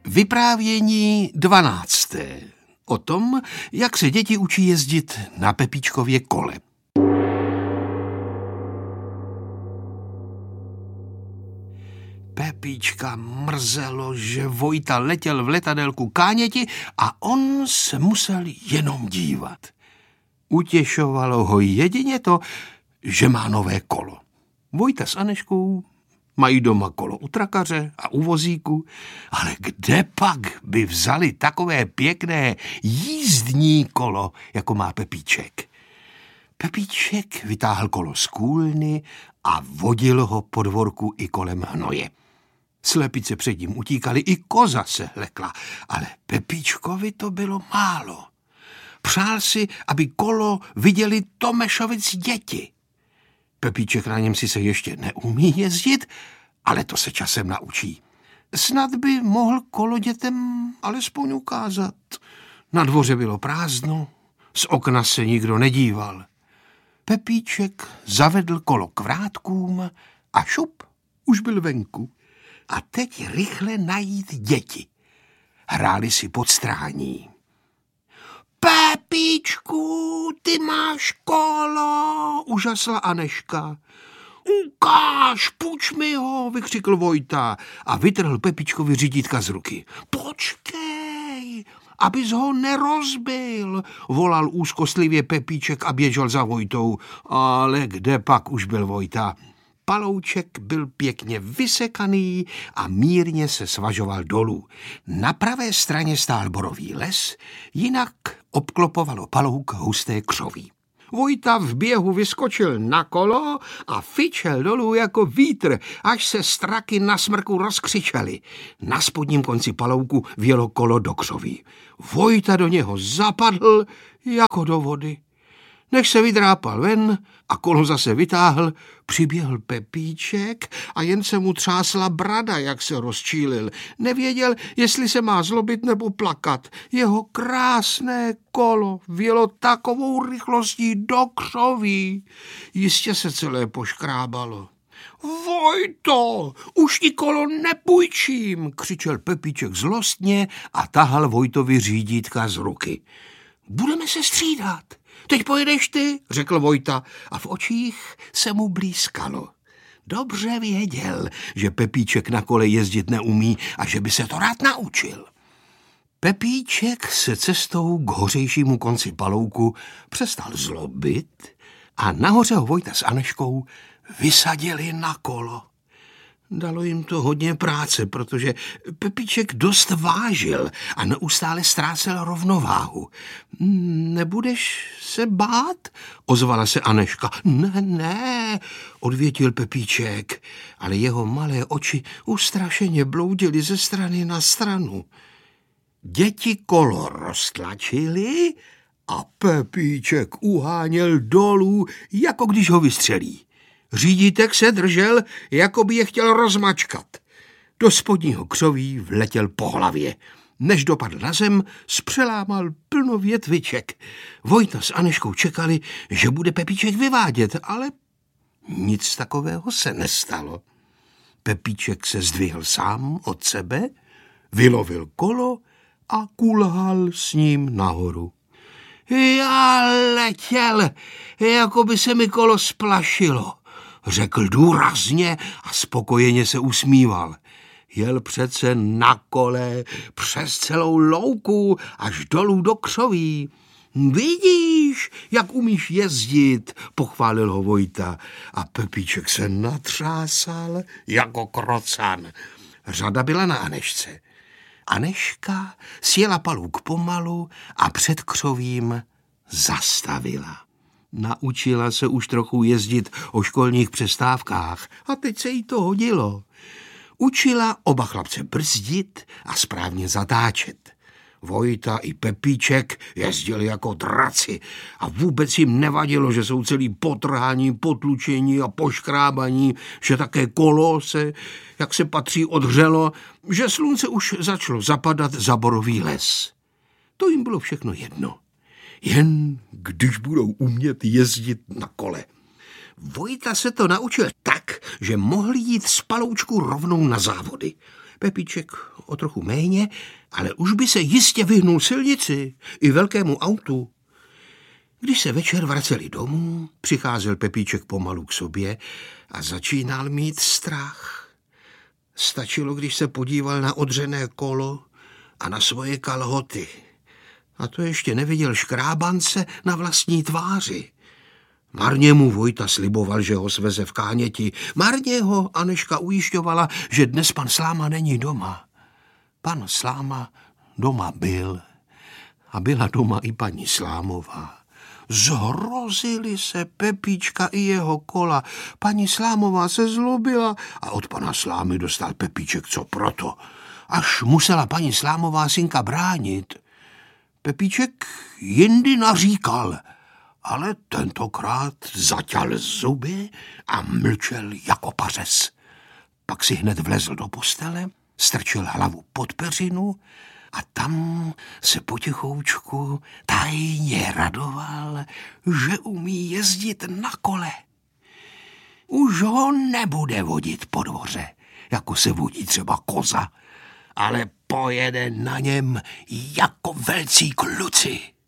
Vyprávění 12. O tom, jak se děti učí jezdit na Pepíčkově kole. Pepíčka mrzelo, že Vojta letěl v letadélku Káněti a on se musel jenom dívat. Utěšovalo ho jedině to, že má nové kolo. Vojta s Aneškou mají doma kolo u trakaře a u vozíku, ale kde pak by vzali takové pěkné jízdní kolo, jako má Pepíček? Pepíček vytáhl kolo z kůlny a vodil ho po dvorku i kolem hnoje. Slepice před ním utíkaly, i koza se lekla, ale Pepíčkovi to bylo málo. Přál si, aby kolo viděli Tomešovic děti. Pepíček na něm si se ještě neumí jezdit, ale to se časem naučí. Snad by mohl kolo dětem alespoň ukázat. Na dvoře bylo prázdno, z okna se nikdo nedíval. Pepíček zavedl kolo k vrátkům a šup, už byl venku. A teď rychle najít děti. Hráli si pod strání. Pepíčku, ty máš kolo, užasla Aneška. Ukáž, půjč mi ho, vykřikl Vojta a vytrhl Pepíčkovi řídítka z ruky. Počkej, abys ho nerozbil, volal úzkostlivě Pepíček a běžel za Vojtou, ale kde pak už byl Vojta? Palouček byl pěkně vysekaný a mírně se svažoval dolů. Na pravé straně stál borový les, jinak obklopovalo Palouk husté křoví. Vojta v běhu vyskočil na kolo a fičel dolů jako vítr, až se straky na smrku rozkřičely. Na spodním konci Palouku vjelo kolo do křoví. Vojta do něho zapadl jako do vody. Než se vydrápal ven a kolo zase vytáhl, přiběhl Pepíček a jen se mu třásla brada, jak se rozčílil. Nevěděl, jestli se má zlobit nebo plakat. Jeho krásné kolo vjelo takovou rychlostí do křoví. Jistě se celé poškrábalo. Vojto, už ti kolo nepůjčím, křičel Pepíček zlostně a tahal Vojtovi řídítka z ruky. Budeme se střídat. Teď pojedeš ty, řekl Vojta a v očích se mu blízkalo. Dobře věděl, že Pepíček na kole jezdit neumí a že by se to rád naučil. Pepíček se cestou k hořejšímu konci Palouku přestal zlobit a nahoře ho Vojta s Aneškou vysadili na kolo. Dalo jim to hodně práce, protože Pepíček dost vážil a neustále ztrácel rovnováhu. Nebudeš se bát? Ozvala se Aneška. Ne, odvětil Pepíček, ale jeho malé oči ustrašeně bloudily ze strany na stranu. Děti kolo roztlačili a Pepíček uháněl dolů, jako když ho vystřelí. Řídítek se držel, jako by je chtěl rozmačkat. Do spodního křoví vletěl po hlavě. Než dopadl na zem, spřelámal plno větviček. Vojta s Aneškou čekali, že bude Pepíček vyvádět, ale nic takového se nestalo. Pepíček se zdvihl sám od sebe, vylovil kolo a kulhal s ním nahoru. Já letěl, jako by se mi kolo splašilo, řekl důrazně a spokojeně se usmíval. Jel přece na kole přes celou louku až dolů do křoví. Vidíš, jak umíš jezdit, pochválil ho Vojta a Pepíček se natřásal jako krocan. Řada byla na Anešce. Aneška sjela Palouk pomalu a před křovím zastavila. Naučila se už trochu jezdit o školních přestávkách a teď se jí to hodilo. Učila oba chlapce brzdit a správně zatáčet. Vojta i Pepíček jezdili jako draci a vůbec jim nevadilo, že jsou celý potrhání, potlučení a poškrábaní, že také kolo se, jak se patří, odhřelo, že slunce už začalo zapadat za borový les. To jim bylo všechno jedno. Jen když budou umět jezdit na kole. Vojta se to naučil tak, že mohl jít z Paloučku rovnou na závody. Pepíček o trochu méně, ale už by se jistě vyhnul silnici i velkému autu. Když se večer vraceli domů, přicházel Pepíček pomalu k sobě a začínal mít strach. Stačilo, když se podíval na odřené kolo a na svoje kalhoty. A to ještě neviděl škrábance na vlastní tváři. Marně mu Vojta sliboval, že ho sveze v Káněti. Marně ho Anežka ujišťovala, že dnes pan Sláma není doma. Pan Sláma doma byl a byla doma i paní Slámová. Zhrozili se Pepíčka i jeho kola. Paní Slámová se zlobila a od pana Slámy dostal Pepíček co proto. Až musela paní Slámová synka bránit. Pepíček jindy naříkal, ale tentokrát zaťal zuby a mlčel jako pařez. Pak si hned vlezl do postele, strčil hlavu pod peřinu a tam se potichoučku tajně radoval, že umí jezdit na kole. Už ho nebude vodit po dvoře, jako se vodí třeba koza, ale pojede na něm jako velcí kluci.